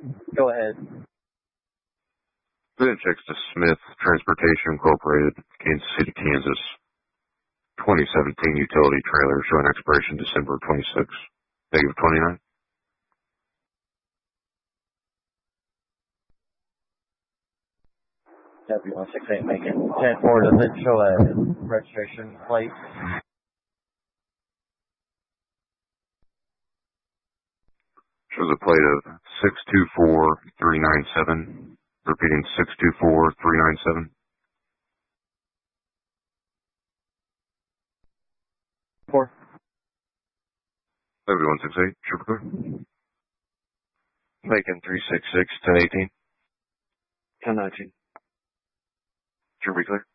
Go ahead. VinCheck to Smith Transportation Incorporated, Kansas City, Kansas. 2017 utility trailer showing expiration December 26, -29. W168 Macon. 10-4, does it show a registration plate? Shows a plate of 624397. Repeating 624397. Four. W168, triple clear. Macon 366, 1018. 1019. Should be clear.